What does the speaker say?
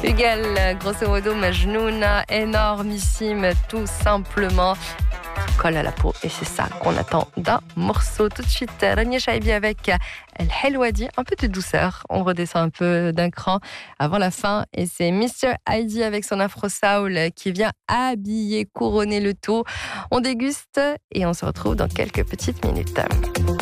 Huguel, grosso modo, Majnouna, énormissime, tout simplement. Colle à la peau et c'est ça qu'on attend d'un morceau. Tout de suite, Rania Chaibi avec El Helwadi, un peu de douceur. On redescend un peu d'un cran avant la fin et c'est Mr. Heidi avec son afro soul qui vient habiller, couronner le tout. On déguste et on se retrouve dans quelques petites minutes.